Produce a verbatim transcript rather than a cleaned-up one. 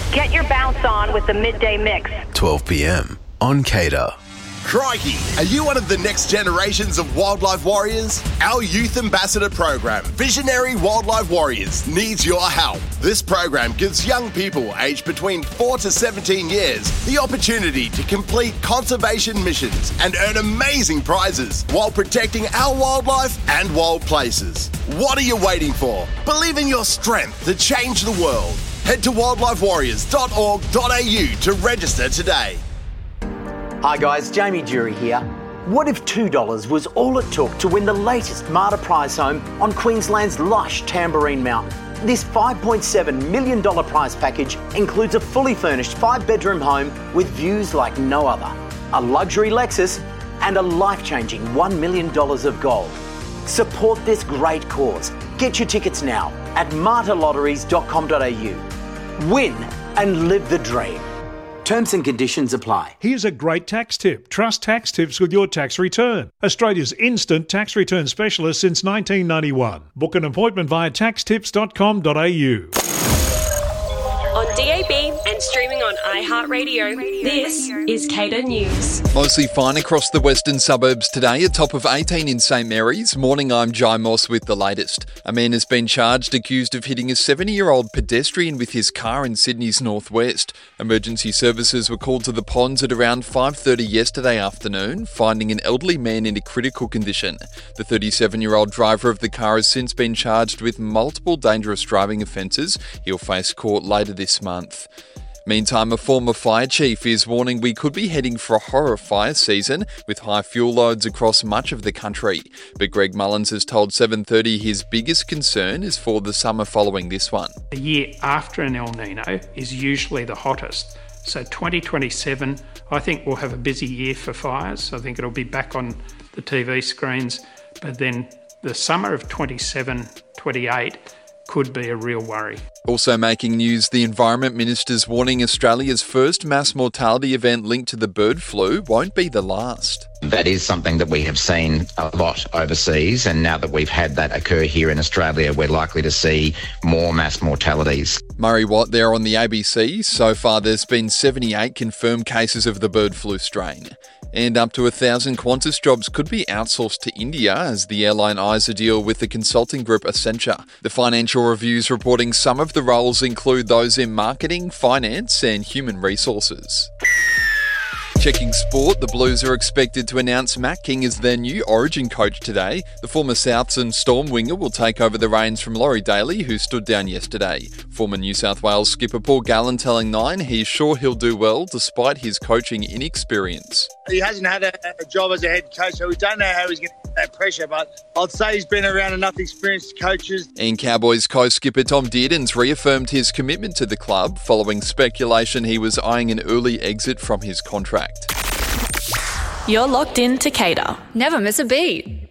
Get your bounce on with the Midday Mix. twelve p.m. on Cater. Crikey, are you one of the next generations of wildlife warriors? Our youth ambassador program, Visionary Wildlife Warriors, needs your help. This program gives young people aged between four to seventeen years the opportunity to complete conservation missions and earn amazing prizes while protecting our wildlife and wild places. What are you waiting for? Believe in your strength to change the world. Head to wildlife warriors dot org dot a u to register today. Hi guys, Jamie Jury here. What if two dollars was all it took to win the latest Marta prize home on Queensland's lush Tamborine Mountain? This five point seven million dollars prize package includes a fully furnished five-bedroom home with views like no other, a luxury Lexus and a life-changing one million dollars of gold. Support this great cause. Get your tickets now at marta lotteries dot com dot a u. Win and live the dream. Terms and conditions apply. Here's a great tax tip. Trust tax tips with your tax return. Australia's instant tax return specialist since nineteen ninety-one. Book an appointment via tax tips dot com dot a u. On D A B and streaming on iHeartRadio, this is Cater News. Mostly fine across the western suburbs today, a top of eighteen in St Mary's. Morning, I'm Jai Moss with the latest. A man has been charged accused of hitting a seventy-year-old pedestrian with his car in Sydney's northwest. Emergency services were called to the ponds at around five thirty yesterday afternoon, finding an elderly man in a critical condition. The thirty-seven-year-old driver of the car has since been charged with multiple dangerous driving offences. He'll face court later this month. Meantime, a former fire chief is warning we could be heading for a horror fire season with high fuel loads across much of the country. But Greg Mullins has told seven thirty his biggest concern is for the summer following this one. The year after an El Nino is usually the hottest. So twenty twenty-seven, I think we'll have a busy year for fires. I think it'll be back on the T V screens. But then the summer of twenty-seven, twenty-eight could be a real worry. Also making news, the Environment Minister's warning Australia's first mass mortality event linked to the bird flu won't be the last. That is something that we have seen a lot overseas, and now that we've had that occur here in Australia, we're likely to see more mass mortalities. Murray Watt there on the A B C. So far there's been seventy-eight confirmed cases of the bird flu strain. And up to a thousand Qantas jobs could be outsourced to India as the airline eyes a deal with the consulting group Accenture. The Financial Review's reporting some of the roles include those in marketing, finance and human resources. Checking sport, the Blues are expected to announce Matt King as their new Origin coach today. The former Souths and Storm winger will take over the reins from Laurie Daly, who stood down yesterday. Former New South Wales skipper Paul Gallen telling Nine he's sure he'll do well despite his coaching inexperience. He hasn't had a, a job as a head coach, so we don't know how he's going to get that pressure, but I'd say he's been around enough experienced coaches. And Cowboys co-skipper Tom Dearden's reaffirmed his commitment to the club following speculation he was eyeing an early exit from his contract. You're locked in to Cater. Never miss a beat.